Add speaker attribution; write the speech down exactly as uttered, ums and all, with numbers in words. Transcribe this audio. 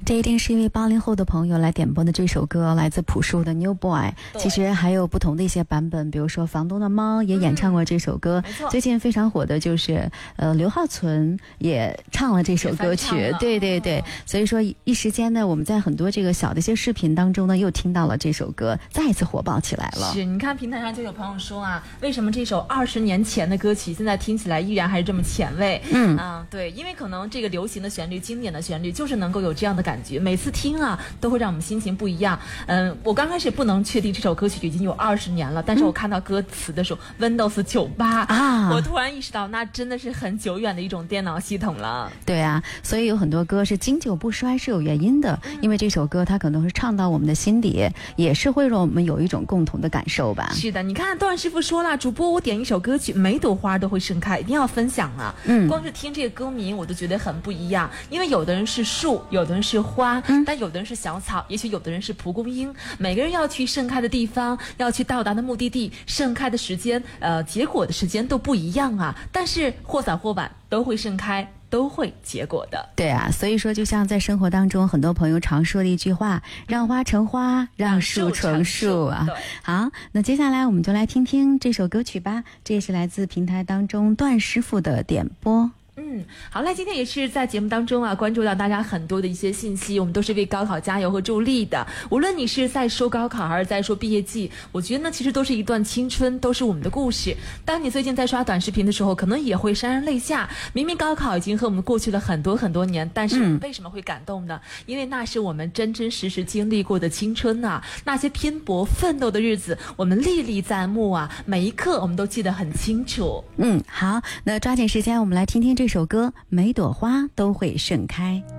Speaker 1: 这一定是一位八零后的朋友来点播的这首歌，来自朴树的《New Boy》。其实还有不同的一些版本，比如说房东的猫也演唱过这首歌。
Speaker 2: 嗯、
Speaker 1: 最近非常火的就是呃刘浩存也唱了这首歌曲。对对对、哦，所以说一时间呢，我们在很多这个小的一些视频当中呢，又听到了这首歌，再一次火爆起来了。
Speaker 2: 是，你看平台上就有朋友说啊，为什么这首二十年前的歌曲现在听起来依然还是这么前卫？
Speaker 1: 嗯
Speaker 2: 啊，对，因为可能这个流行的旋律、经典的旋律，就是能够有这样的感觉，每次听啊，都会让我们心情不一样。嗯，我刚开始不能确定这首歌曲已经有二十年了，但是我看到歌词的时候、嗯、，Windows 九八啊，我突然意识到，那真的是很久远的一种电脑系统了。
Speaker 1: 对啊，所以有很多歌是经久不衰，是有原因的，嗯、因为这首歌它可能是唱到我们的心底，也是会让我们有一种共同的感受吧。
Speaker 2: 是的，你看段师傅说了，主播我点一首歌曲，每朵花都会盛开，一定要分享啊。
Speaker 1: 嗯，
Speaker 2: 光是听这个歌名，我都觉得很不一样，因为有的人是树，有的人是花，嗯、但有的人是小草，也许有的人是蒲公英。每个人要去盛开的地方，要去到达的目的地，盛开的时间，呃，结果的时间都不一样啊。但是或早或晚都会盛开，都会结果的。
Speaker 1: 对啊，所以说就像在生活当中，很多朋友常说的一句话，让花成花，让树成树啊。好，那接下来我们就来听听这首歌曲吧，这也是来自平台当中段师傅的点播。
Speaker 2: 嗯，好嘞，今天也是在节目当中啊，关注到大家很多的一些信息，我们都是为高考加油和助力的。无论你是在说高考还是在说毕业季，我觉得呢，其实都是一段青春，都是我们的故事。当你最近在刷短视频的时候，可能也会潸然泪下。明明高考已经和我们过去了很多很多年，但是我们为什么会感动呢？嗯、因为那是我们真真实实经历过的青春呐、啊，那些拼搏奋斗的日子，我们历历在目啊，每一刻我们都记得很清楚。
Speaker 1: 嗯，好，那抓紧时间，我们来听听这首歌，每朵花都会盛开。